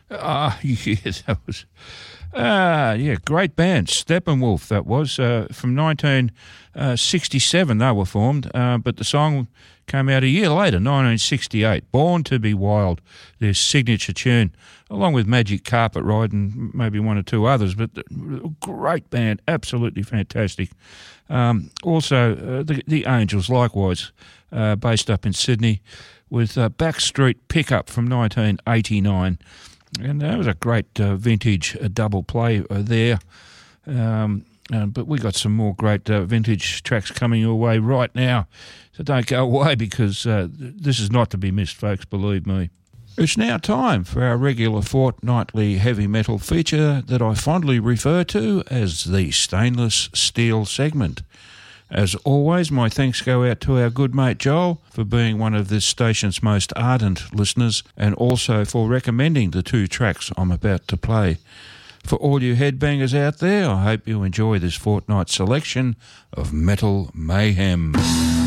Yeah, that was... great band, Steppenwolf, that was. From 1967 they were formed, but the song came out a year later, 1968, Born to be Wild, their signature tune, along with Magic Carpet Ride and maybe one or two others, but great band, absolutely fantastic. Also, the Angels, likewise, based up in Sydney, with Backstreet Pickup from 1989. And that was a great vintage double play there. But we got some more great vintage tracks coming your way right now. So don't go away, because this is not to be missed, folks, believe me. It's now time for our regular fortnightly heavy metal feature that I fondly refer to as the Stainless Steel segment. As always, my thanks go out to our good mate Joel for being one of this station's most ardent listeners, and also for recommending the two tracks I'm about to play. For all you headbangers out there, I hope you enjoy this fortnight selection of Metal Mayhem.